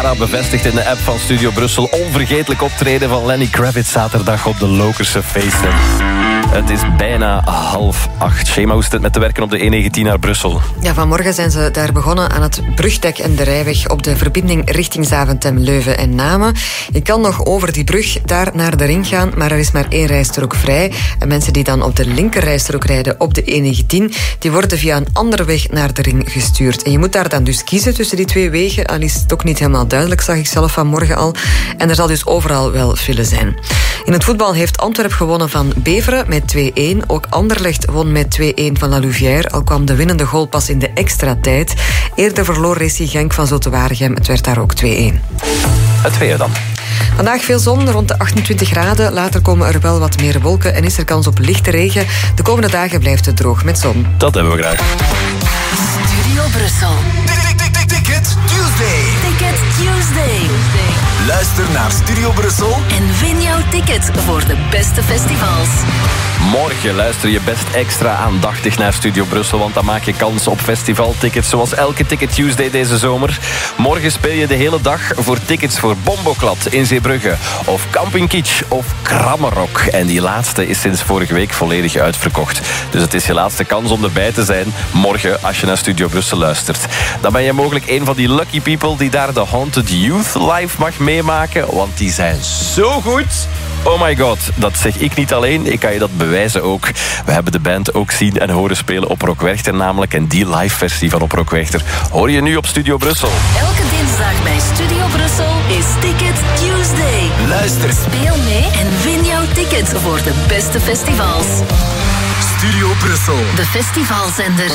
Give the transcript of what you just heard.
Bevestigd in de app van Studio Brussel. Onvergetelijk optreden van Lenny Kravitz zaterdag op de Lokerse feesten. Het is bijna 7:30. Shema, hoe is het met te werken op de E19 naar Brussel? Ja, vanmorgen zijn ze daar begonnen aan het brugdek en de rijweg op de verbinding richting Zaventem, Leuven en Namen. Je kan nog over die brug daar naar de ring gaan, maar er is maar 1 rijstrook vrij. En mensen die dan op de linkerrijstrook rijden op de E19, die worden via een andere weg naar de ring gestuurd. En je moet daar dan dus kiezen tussen die 2 wegen, al is het ook niet helemaal duidelijk, zag ik zelf vanmorgen al. En er zal dus overal wel file zijn. In het voetbal heeft Antwerp gewonnen van Beveren met 2-1. Ook Anderlecht won met 2-1 van La Louvière, al kwam de winnende goal pas in de extra tijd. Eerder verloor Racing Genk van Zoetewaregem. Het werd daar ook 2-1. Het weer dan. Vandaag veel zon, rond de 28 graden. Later komen er wel wat meer wolken en is er kans op lichte regen. De komende dagen blijft het droog met zon. Dat hebben we graag. Studio Brussel. Ticket Tuesday. Ticket Tuesday. Luister naar Studio Brussel En win jouw ticket voor de beste festivals. Morgen luister je best extra aandachtig naar Studio Brussel, want dan maak je kans op festivaltickets zoals elke Ticket Tuesday deze zomer. Morgen speel je de hele dag voor tickets voor Bomboklad in Zeebrugge of Camping Kitsch of Krammerok. En die laatste is sinds vorige week volledig uitverkocht. Dus het is je laatste kans om erbij te zijn morgen als je naar Studio Brussel luistert. Dan ben je mogelijk een van die lucky people die daar de Haunted Youth live mag meemaken, want die zijn zo goed. Oh my god, dat zeg ik niet alleen, ik kan je dat bewijzen ook. We hebben de band ook zien en horen spelen op Rock Werchter namelijk. En die live versie van op Rock Werchter hoor je nu op Studio Brussel. Elke dinsdag bij Studio Brussel is Ticket Tuesday. Luister, Speel mee en win jouw ticket voor de beste festivals. Studio Brussel. De festivalzender.